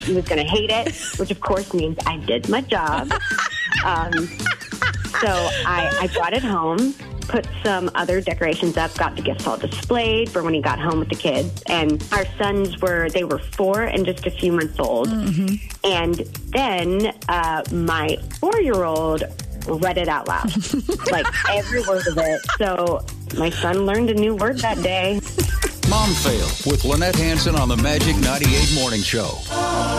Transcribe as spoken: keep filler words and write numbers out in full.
He was going to hate it, which of course means I did my job. Um, so I, I brought it home, put some other decorations up, got the gifts all displayed for when he got home with the kids. And our sons were, they were four and just a few months old. Mm-hmm. And then uh, my four-year-old read it out loud, like every word of it. So my son learned a new word that day. Mom Fail with Lynette Hanson on the Magic ninety-eight Morning Show.